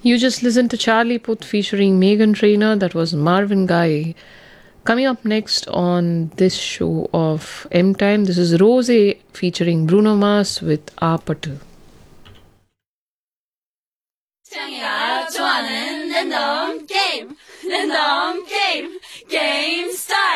You just listened to Charlie Puth featuring Megan Trainor. That was Marvin Gaye. Coming up next on this show of M Time, this is Rose featuring Bruno Mars with 아파트. 창이가 좋아하는 랜덤 게임 게임 스타일.